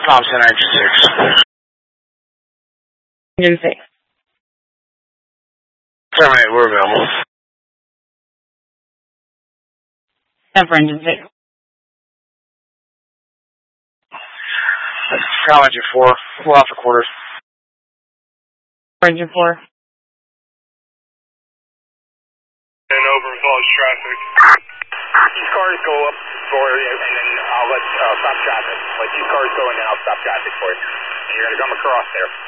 Thompson, engine 6. Engine 6. Terminate, we're available. Step for engine 6. Ground engine 4, full off the quarters. Engine 4. And over falls traffic. These cars go up for you, and then I'll let stop traffic. Let these cars go, and then I'll stop traffic for you. And you're going to come across there.